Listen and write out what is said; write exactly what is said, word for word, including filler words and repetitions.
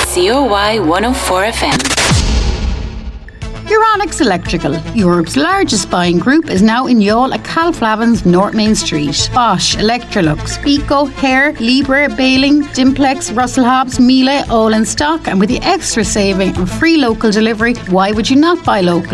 C O Y one oh four F M. Euronics Electrical, Europe's largest buying group, is now in Youghal at Calflavin's North Main Street. Bosch, Electrolux, Pico, Hare, Libre, Baling, Dimplex, Russell Hobbs, Miele, all in stock, and with the extra saving and free local delivery, why would you not buy local?